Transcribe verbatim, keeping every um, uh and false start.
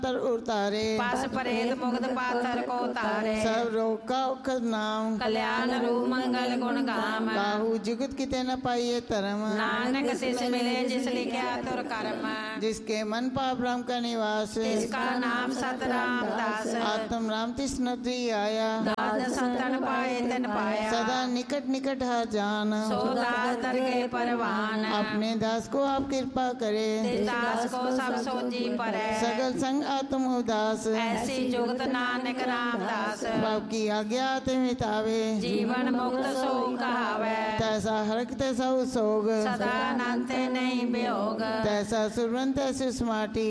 तर उतारे, पास परेत मुग्ध पाथर को तारे, सब रोग का औखद नाम, कल्याण रूप मंगल गुण गाम, काहू जुगत किते न पाइए तरम, नानक तिस मिले जिस लिखा तुर कर्म, जिसके मन पाप राम का निवास, जिसका नाम सतराम दास, आत्म राम तिस नदी आया, दास संतन पाए तन पाया, सदा निकट निकट हाथ जान, सो दास तर के परवान, अपने दास को आप कृपा करे, तिस दास को सब सोची परे, सगल संग आत्म उदास, ऐसी जुगत नानक राम दास, बाप की आज्ञा ते मिटावे, जीवन मुक्त सो कहावे, तैसा हरक तैसा सोग, सदा अनंत नहीं वियोग, तैसा सुरवन तैसी स्मार्टी,